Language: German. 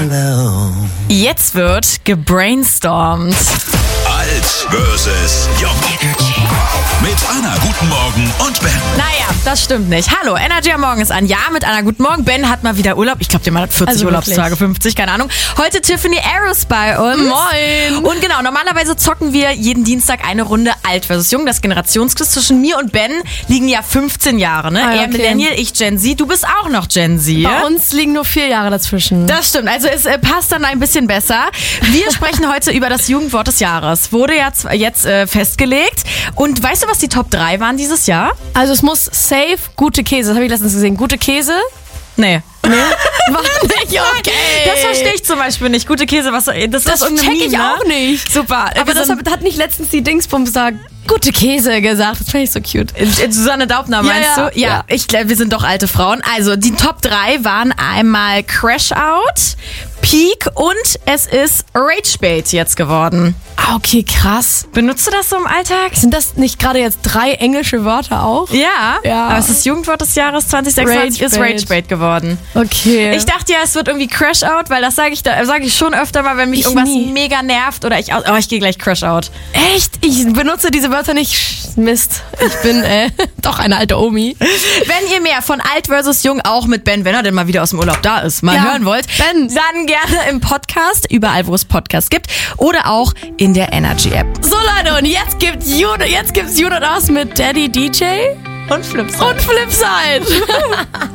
alone. Jetzt wird gebrainstormt. Alt versus Jung. Mit Anna, guten Morgen und Ben. Naja, das stimmt nicht. Hallo, Energy am Morgen ist an. Ja, mit Anna, guten Morgen. Ben hat mal wieder Urlaub. Ich glaube, der Mann hat 40 Urlaubstage, 50, keine Ahnung. Heute Tiffany Arrows bei uns. Moin. Und genau, normalerweise zocken wir jeden Dienstag eine Runde Alt versus Jung. Das Generationsquiz zwischen mir und Ben liegen ja 15 Jahre, ne? Ah, Er okay. Millennial, ich Gen Z. Du bist auch noch Gen Z. Bei uns liegen nur 4 Jahre dazwischen. Das stimmt, also es passt dann ein bisschen besser. Wir sprechen heute über das Jugendwort des Jahres. Wurde ja jetzt festgelegt. Und weißt du, was die Top 3 waren dieses Jahr? Also es muss safe gute Käse, das habe ich letztens gesehen. Gute Käse? Nee. War nicht okay. Das verstehe ich zum Beispiel nicht. Gute Käse, das Das ist irgendein check ich Meme, ne? auch nicht. Super. Aber das hat nicht letztens die Dingsbums da gute Käse gesagt. Das fand ich so cute. Susanne Daubner meinst Ja, du? ja. Ich glaube, wir sind doch alte Frauen. Also die Top 3 waren einmal Crash Out, Peak und es ist Rage Bait jetzt geworden. Ah, okay, krass. Benutzt du das so im Alltag? Sind das nicht gerade jetzt 3 englische Wörter auch? Ja. Ja. Aber es ist Jugendwort des Jahres 2026 ist Rage Bait. Rage Bait geworden. Okay. Ich dachte ja, es wird irgendwie Crash Out, weil das sage ich schon öfter mal, wenn mich Ich irgendwas nie. mega nervt oder ich gehe gleich Crash Out. Echt? Ich benutze diese Wörter nicht. Mist. Ich bin doch eine alte Omi. Wenn ihr mehr von Alt versus Jung auch mit Ben, wenn er denn mal wieder aus dem Urlaub da ist, mal Ja, hören wollt, Ben. dann gerne im Podcast, überall wo es Podcasts gibt oder auch in der Energy App. So Leute, und jetzt gibt's You Not Us mit Daddy DJ Und Flipside. und Flipside.